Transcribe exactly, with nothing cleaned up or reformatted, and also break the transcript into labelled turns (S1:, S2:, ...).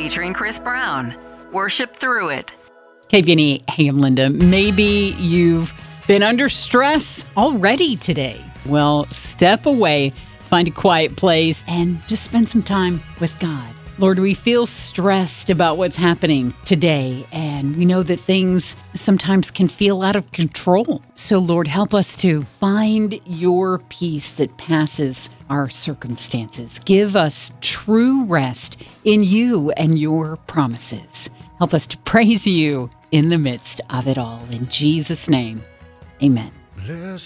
S1: featuring Chris Brown. Worship through it.
S2: K V N E, hey, I'm Linda. Maybe you've been under stress already today. Well, step away, find a quiet place, and just spend some time with God. Lord, we feel stressed about what's happening today, and we know that things sometimes can feel out of control. So, Lord, help us to find your peace that passes our circumstances. Give us true rest in you and your promises. Help us to praise you in the midst of it all. In Jesus' name, amen.
S3: Bless